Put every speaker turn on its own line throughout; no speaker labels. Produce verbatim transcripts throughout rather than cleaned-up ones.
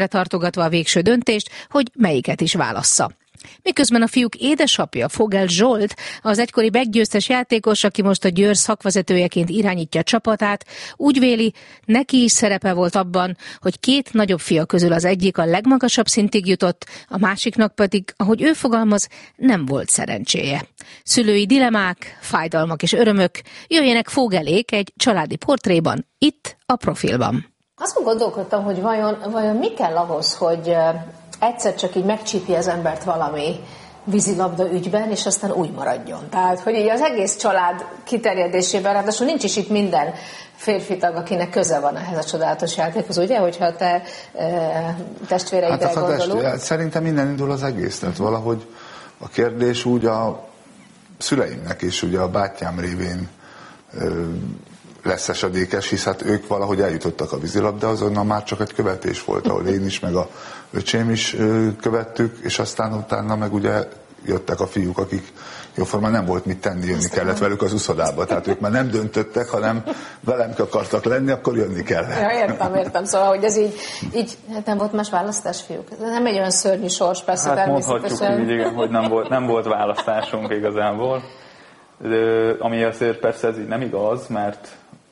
tartogatva a végső döntést, hogy melyiket is válassza. Miközben a fiúk édesapja, Fogel Zsolt, az egykori meggyőztes játékos, aki most a Győr szakvezetőjeként irányítja a csapatát, úgy véli, neki is szerepe volt abban, hogy két nagyobb fia közül az egyik a legmagasabb szintig jutott, a másiknak pedig, ahogy ő fogalmaz, nem volt szerencséje. Szülői dilemák, fájdalmak és örömök, jöjjenek Fogelék egy családi portréban, itt a Profilban.
Azt gondolkodtam, hogy vajon, vajon mi kell ahhoz, hogy egyszer csak így megcsípi az embert valami vízilabda ügyben, és aztán úgy maradjon. Tehát, hogy így az egész család kiterjedésében, ráadásul nincs is itt minden férfi tag, akinek köze van ehhez a csodálatos játékhoz, ugye, hogyha te e, testvéreidre hát gondolunk?
Testvér, szerintem minden indul az egész, tehát valahogy a kérdés úgy a szüleimnek és ugye a bátyám révén e, lesz esedékes, hisz hát ők valahogy eljutottak a vízilabdához, onnan már csak egy követés volt, ahol én is, meg a öcsém is követtük, és aztán utána meg ugye jöttek a fiúk, akik jóformán nem volt mit tenni, jönni kellett velük az uszodába, tehát ők már nem döntöttek, hanem velem akartak lenni, akkor jönni kellett.
Ja, értem, értem, szóval, hogy ez így, így hát nem volt más választás, fiúk. Ez nem egy olyan szörnyű sors, persze
hát
természetesen.
mondhatjuk így, igen, hogy nem volt, nem volt választásunk igazából. De, ami azért persze ez így nem igaz, mert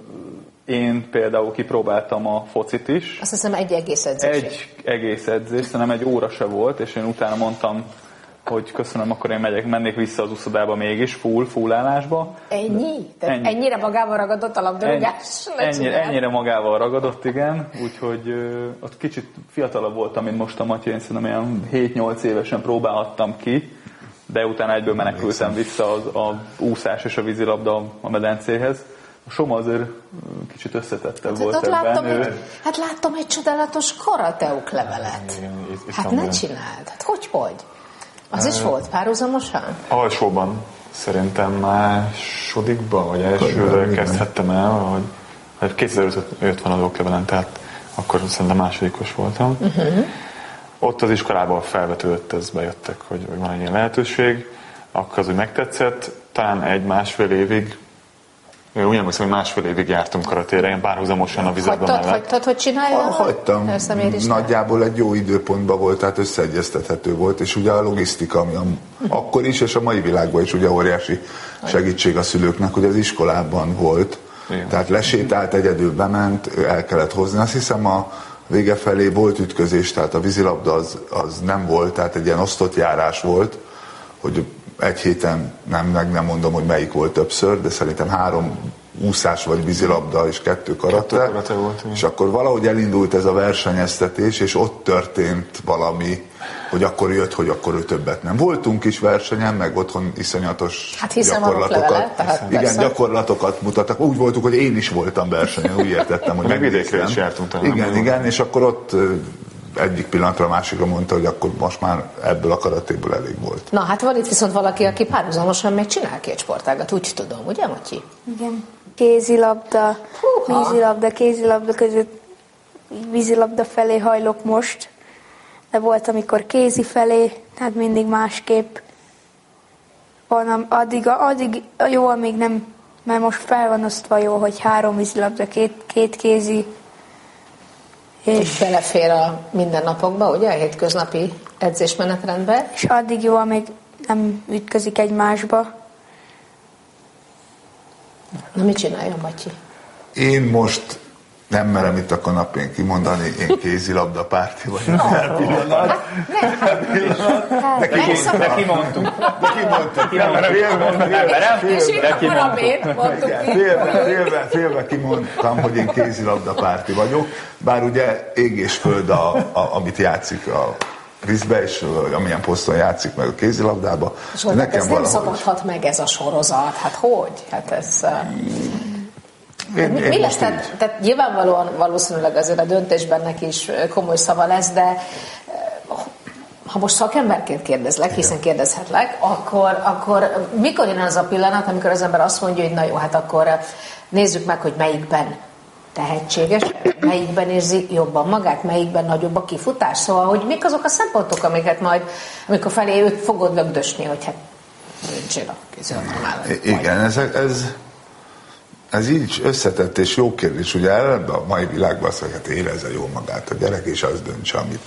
én például kipróbáltam a focit is.
Azt hiszem egy egész edzés.
Egy egész edzés, szerintem egy óra se volt, és én utána mondtam, hogy köszönöm, akkor én megyek, mennék vissza az uszodába mégis, full, full állásba.
Ennyi? Ennyi. Ennyire magával ragadott a labdarúgás?
Ennyi, ennyire magával ragadott, igen. Úgyhogy uh, ott kicsit fiatalabb voltam, mint most a Matyi, én szerintem ilyen hét-nyolc évesen próbálhattam ki, de utána egyből menekültem vissza az, a úszás és a vízilabda a medencéhez. A Soma azért kicsit összetettebb hát, volt
hát
ebben.
Láttam egy, hát láttam egy csodálatos karateuk levelet. Igen, itt, hát ne csináld. Hát hogy, hogy? Az uh, is volt párhuzamosan?
Alsóban. Szerintem másodikban, vagy elsőre kezdhettem el, hogy, hogy kétezer-öt van az oklevelen, tehát akkor szerintem másodikos voltam. Uh-huh. Ott az iskolában felvetődött, ez bejöttek, hogy, hogy van egy ilyen lehetőség. Akkor az, hogy megtetszett, talán egy-másfél évig úgy emlékszem, hogy másfél évig jártunk karatére, ilyen párhuzamosan a vízilabda mellett.
Hagytad, hogy csinálja?
Hagytam. Nagyjából egy jó időpontban volt, tehát összeegyeztethető volt, és ugye a logisztika, ami a, akkor is, és a mai világban is ugye óriási segítség a szülőknek, hogy az iskolában volt. Igen. Tehát lesétált, egyedül bement, el kellett hozni. Azt hiszem a vége felé volt ütközés, tehát a vízilabda az, az nem volt, tehát egy ilyen osztott járás volt, hogy egy héten nem, meg nem mondom, hogy melyik volt többször, de szerintem három úszás vagy vízilabda és kettő karate, kettő karate volt, és akkor valahogy elindult ez a versenyeztetés, és ott történt valami, hogy akkor jött, hogy akkor ő többet nem. Voltunk is versenyen, meg otthon iszonyatos hát gyakorlatokat. Levele, tehát igen, persze. Gyakorlatokat mutattak. Úgy voltunk, hogy én is voltam versenyen, úgy értettem, hogy
meg vidékre is jártunk talán.
Igen, igen, és akkor ott egyik pillanatra a másikra mondta, hogy akkor most már ebből a karatéből elég volt.
Na hát van itt viszont valaki, aki párhuzamosan még csinál két sportágat, úgy tudom, ugye Matyi?
Igen. Kézilabda, Húha. vízilabda, kézilabda között vízilabda felé hajlok most, de volt, amikor kézi felé, tehát mindig másképp. Van, addig, addig jó, amíg nem, mert most fel van osztva jó, hogy három vízilabda, két, két kézi,
és belefér a mindennapokba, ugye, a hétköznapi edzésmenetrendbe.
És addig jó, amíg nem ütközik egymásba.
Na, mit csináljon, Matyi?
Én most nem merem itt a kanapén kimondani, én kézilabda párti vagyok.
No,
per pillanat.
De kimondtuk.
De kimondtuk. Félve kimondtam, hogy én kézilabda párti vagyok. Bár ugye ég és föld, a, a, amit játszik a vízbe, és amilyen poszton játszik meg a kézilabdába.
Zsolt, nekem ez nem szabadhat meg ez a sorozat. Hát hogy? Hát ez... Én, mi, mi lesz? Tehát, tehát nyilvánvalóan valószínűleg azért a döntésben neki is komoly szava lesz, de ha most szakemberként kérdezlek, hiszen kérdezhetlek, akkor, akkor mikor jön az a pillanat, amikor az ember azt mondja, hogy na jó, hát akkor nézzük meg, hogy melyikben tehetséges, melyikben érzi jobban magát, melyikben nagyobb a kifutás. Szóval, hogy mik azok a szempontok, amiket majd, amikor felé őt fogod lögdösni, hogy hát döntsél a kézilabda mellett.
Igen, ez, ez ez így összetett és jó kérdés. Ugye ebben a mai világban azt mondja, hát érezze jól magát a gyerek, és az döntse, amit